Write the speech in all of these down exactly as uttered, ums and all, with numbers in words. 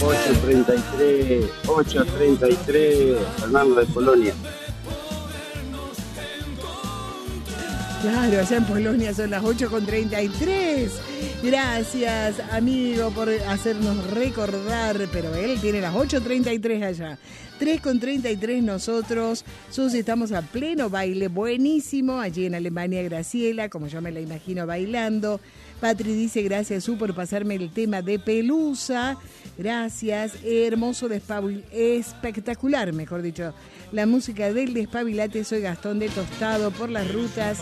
ocho treinta y tres, ocho treinta y tres, Fernando de Polonia. Claro, allá en Polonia son las ocho con treinta y tres. Gracias, amigo, por hacernos recordar, pero él tiene las ocho treinta y tres allá. tres con treinta y tres nosotros. Susi, estamos a pleno baile, buenísimo. Allí en Alemania, Graciela, como yo me la imagino bailando. Patri dice, gracias, Su, por pasarme el tema de Pelusa. Gracias, hermoso despabil, espectacular, mejor dicho. La música del Despabilate, soy Gastón de Tostado por las rutas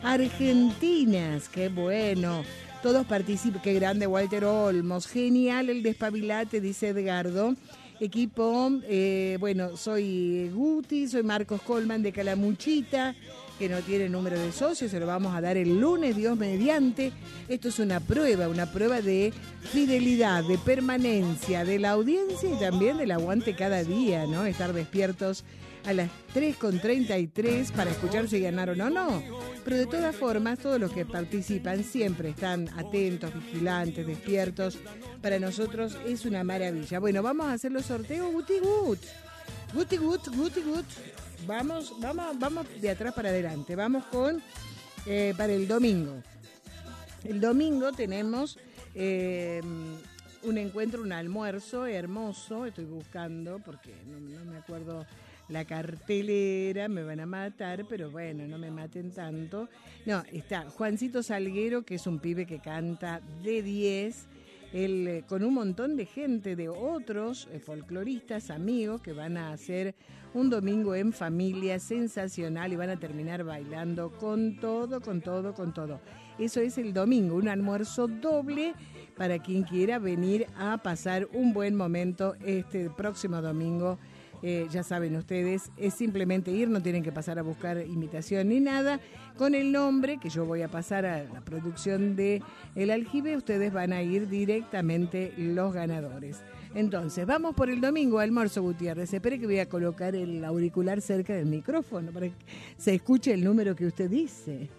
argentinas. Qué bueno. Todos participan. Qué grande Walter Olmos. Genial el Despabilate, dice Edgardo. Equipo, eh, bueno, soy Guti, soy Marcos Colman de Calamuchita, que no tiene número de socio, se lo vamos a dar el lunes, Dios mediante. Esto es una prueba, una prueba de fidelidad, de permanencia, de la audiencia y también del aguante cada día, ¿no? Estar despiertos a las tres con treinta y tres para escuchar si ganaron o no. Pero de todas formas, todos los que participan siempre están atentos, vigilantes, despiertos. Para nosotros es una maravilla. Bueno, vamos a hacer los sorteos. Guti Gut. Guti Gut, Guti Gut. Vamos, vamos, vamos de atrás para adelante. Vamos con eh, para el domingo. El domingo tenemos eh, un encuentro, un almuerzo hermoso. Estoy buscando porque no, no me acuerdo la cartelera, me van a matar, pero bueno, no me maten tanto. No, está Juancito Salguero, que es un pibe que canta de diez, él, eh, con un montón de gente, de otros eh, folcloristas, amigos, que van a hacer un domingo en familia sensacional y van a terminar bailando con todo, con todo, con todo. Eso es el domingo, un almuerzo doble para quien quiera venir a pasar un buen momento este próximo domingo. Eh, ya saben ustedes, es simplemente ir, no tienen que pasar a buscar invitación ni nada. Con el nombre que yo voy a pasar a la producción de El Aljibe, ustedes van a ir directamente los ganadores. Entonces, vamos por el domingo, almuerzo, Gutiérrez. Espere que voy a colocar el auricular cerca del micrófono para que se escuche el número que usted dice.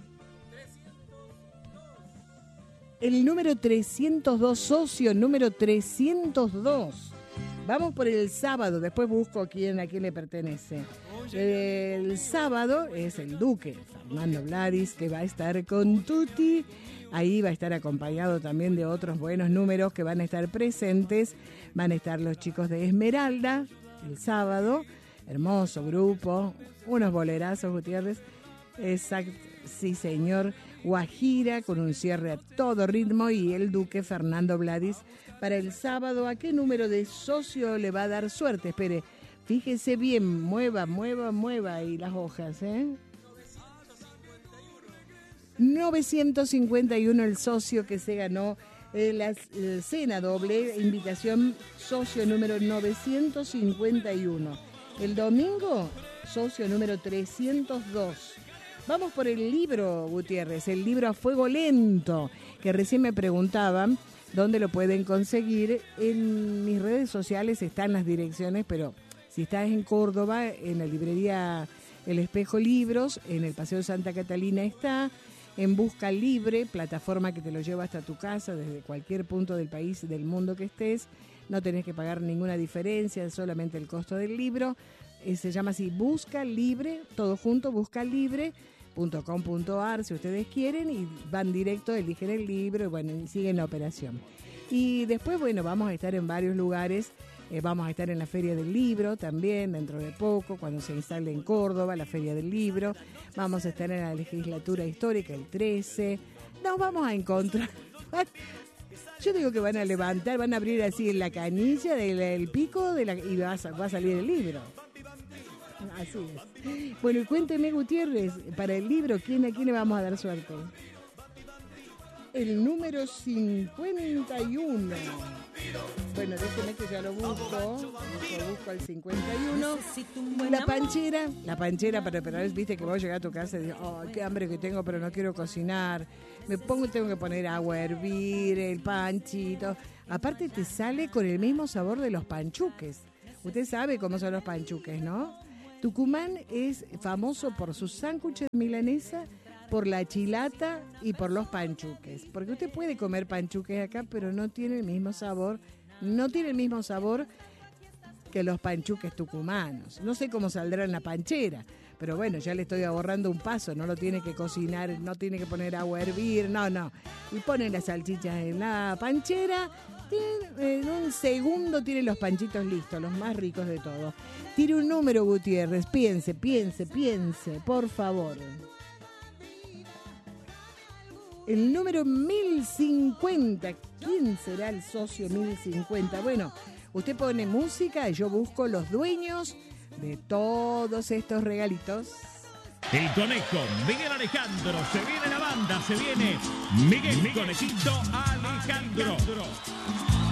El número trescientos dos, socio número trescientos dos. Vamos por el sábado, después busco quién, a quién le pertenece. El sábado es el Duque, Fernando Bladis, que va a estar con Tuti. Ahí va a estar acompañado también de otros buenos números que van a estar presentes. Van a estar los chicos de Esmeralda el sábado. Hermoso grupo, unos bolerazos, Gutiérrez. Exacto, sí señor. Guajira con un cierre a todo ritmo y el Duque Fernando Bladis para el sábado. ¿A qué número de socio le va a dar suerte? Espere, fíjese bien, mueva, mueva, mueva ahí las hojas, ¿eh? novecientos cincuenta y uno el socio que se ganó eh, la eh, cena doble, invitación socio número novecientos cincuenta y uno. El domingo, socio número trescientos dos. Vamos por el libro, Gutiérrez, el libro A Fuego Lento, que recién me preguntaban dónde lo pueden conseguir. En mis redes sociales están las direcciones, pero si estás en Córdoba, en la librería El Espejo Libros, en el Paseo Santa Catalina está, en Busca Libre, plataforma que te lo lleva hasta tu casa desde cualquier punto del país, del mundo que estés. No tenés que pagar ninguna diferencia, solamente el costo del libro. Eh, se llama así, Busca Libre, todo junto, busca libre punto com punto a r si ustedes quieren, y van directo, eligen el libro y bueno, y siguen la operación. Y después, bueno, vamos a estar en varios lugares, eh, vamos a estar en la Feria del Libro también, dentro de poco, cuando se instale en Córdoba la Feria del Libro. Vamos a estar en la Legislatura Histórica el trece. Nos vamos a encontrar. Yo digo que van a levantar, van a abrir así en la canilla del el pico de la, y va a, va a salir el libro. Así es. Bueno, y cuénteme, Gutiérrez, para el libro, ¿quién, ¿a quién le vamos a dar suerte? El número cincuenta y uno. Bueno, déjeme que ya lo busco. Busco, busco al cincuenta y uno. La panchera, la panchera para pero viste que vos llegás a tu casa y dices, oh, qué hambre que tengo, pero no quiero cocinar. Me pongo y tengo que poner agua a hervir, el panchito. Aparte te sale con el mismo sabor de los panchuques. Usted sabe cómo son los panchuques, ¿no? Tucumán es famoso por sus sándwiches de milanesa, por la chilata y por los panchuques. Porque usted puede comer panchuques acá, pero no tiene el mismo sabor no tiene el mismo sabor que los panchuques tucumanos. No sé cómo saldrá en la panchera, pero bueno, ya le estoy ahorrando un paso, no lo tiene que cocinar, no tiene que poner agua a hervir, no, no. Y pone las salchichas en la panchera, en un segundo tiene los panchitos listos, los más ricos de todos. Tire un número, Gutiérrez, piense, piense, piense, por favor. El número mil cincuenta, ¿quién será el socio mil cincuenta? Bueno, usted pone música y yo busco los dueños de todos estos regalitos. El Conejo, Miguel Alejandro, se viene la banda, se viene Miguel, Miguel Conejito Alejandro.